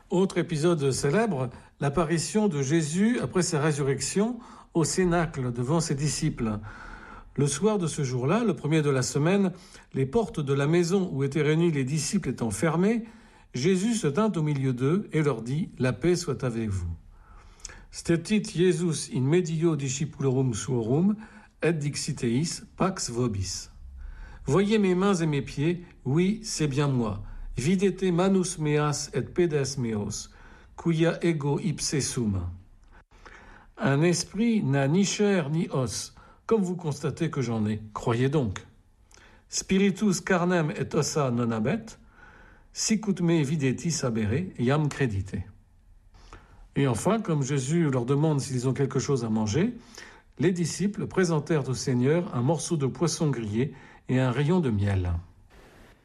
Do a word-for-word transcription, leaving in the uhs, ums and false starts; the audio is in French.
Autre épisode célèbre, l'apparition de Jésus après sa résurrection au Cénacle devant ses disciples. Le soir de ce jour-là, le premier de la semaine, les portes de la maison où étaient réunis les disciples étant fermées, Jésus se tint au milieu d'eux et leur dit « La paix soit avec vous ». Stetit Jesus in medio discipulorum suorum et dixiteis pax vobis. Voyez mes mains et mes pieds, oui, c'est bien moi. Videte manus meas et pedes meos, quia ego ipse sum. Un esprit n'a ni chair ni os, comme vous constatez que j'en ai, croyez donc. Spiritus carnem et ossa non habet, sicut me videtis habere, iam credite. Et enfin, comme Jésus leur demande s'ils ont quelque chose à manger, les disciples présentèrent au Seigneur un morceau de poisson grillé et un rayon de miel.